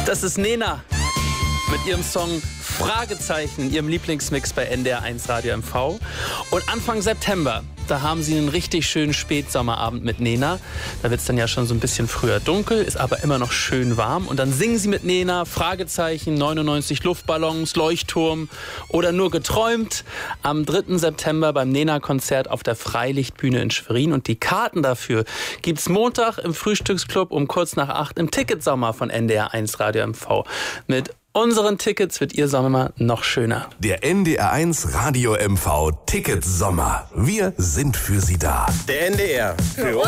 Das ist Nena mit ihrem Song Fragezeichen, ihrem Lieblingsmix bei NDR1 Radio MV. Und Anfang September, da haben sie einen richtig schönen Spätsommerabend mit Nena. Da wird es dann ja schon so ein bisschen früher dunkel, ist aber immer noch schön warm. Und dann singen sie mit Nena Fragezeichen, 99 Luftballons, Leuchtturm oder nur geträumt. Am 3. September beim Nena-Konzert auf der Freilichtbühne in Schwerin. Und die Karten dafür gibt's Montag im Frühstücksclub um kurz nach 8 im Ticketsommer von NDR1 Radio MV. Mit unseren Tickets wird Ihr Sommer noch schöner. Der NDR1 Radio MV Ticketsommer. Wir sind für Sie da. Der NDR. Für uns.